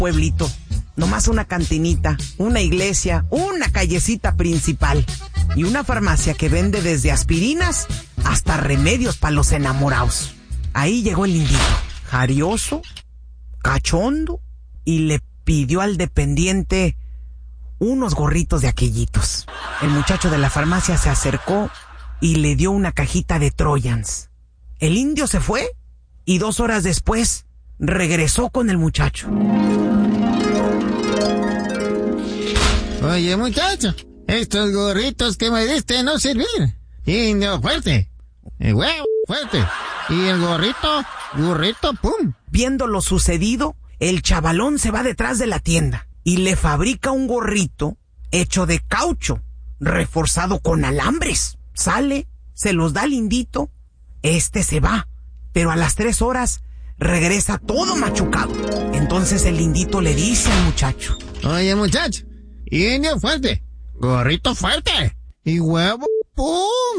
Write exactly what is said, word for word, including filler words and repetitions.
pueblito. Nomás una cantinita, una iglesia, una callecita principal y una farmacia que vende desde aspirinas hasta remedios para los enamorados. Ahí llegó el indito, jarioso, cachondo, y le pidió al dependiente unos gorritos de aquellitos. El muchacho de la farmacia se acercó y le dio una cajita de Trojans. El indio se fue y dos horas después regresó con el muchacho. Oye, muchacho, estos gorritos que me diste no sirven. Indio fuerte, el huevo fuerte, y el gorrito, gorrito, pum. Viendo lo sucedido, el chavalón se va detrás de la tienda y le fabrica un gorrito hecho de caucho, reforzado con alambres. Sale, se los da al indito, este se va, pero a las tres horas regresa todo machucado. Entonces el indito le dice al muchacho: Oye, muchacho, indio fuerte, gorrito fuerte, y huevo, pum.